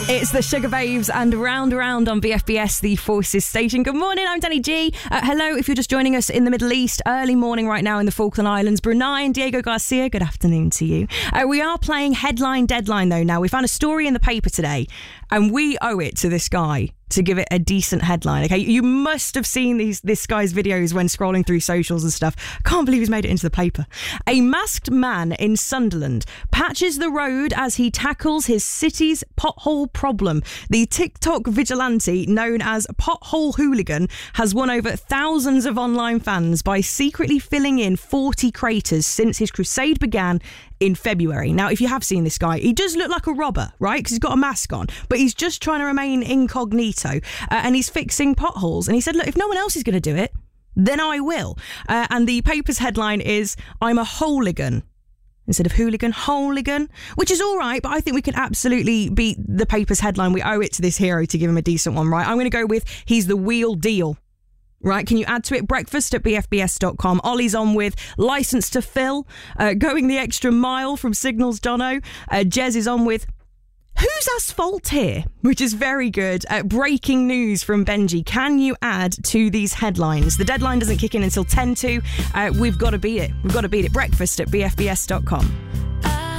It's the Sugar Babes and Round Around on BFBS, the Forces station. Good morning, I'm Danny G. Hello, if you're just joining us in the Middle East, early morning right now in the Falkland Islands, Brunei, and Diego Garcia, good afternoon to you. We are playing Headline Deadline though now. We found a story in the paper today and we owe it to this guy to give it a decent headline. Okay, you must have seen this guy's videos when scrolling through socials and stuff. Can't believe he's made it into the paper. A masked man in Sunderland patches the road as he tackles his city's pothole problem. The TikTok vigilante known as Pothole Hooligan has won over thousands of online fans by secretly filling in 40 craters since his crusade began in February. Now, if you have seen this guy, he does look like a robber, right? Because he's got a mask on, but he's just trying to remain incognito and he's fixing potholes. And he said, look, if no one else is going to do it, then I will. And the paper's headline is, I'm a hooligan. Instead of hooligan, hooligan, which is all right, but I think we can absolutely beat the paper's headline. We owe it to this hero to give him a decent one, right? I'm going to go with, he's the wheel deal. Right, can you add to it? Breakfast at bfbs.com. Ollie's on with License to Fill, Going the Extra Mile from Signals Dono. Jez is on with Who's Asphalt Here? Which is very good. Breaking news from Benji. Can you add to these headlines? The deadline doesn't kick in until 10 to. We've got to beat it. We've got to beat it. Breakfast at bfbs.com.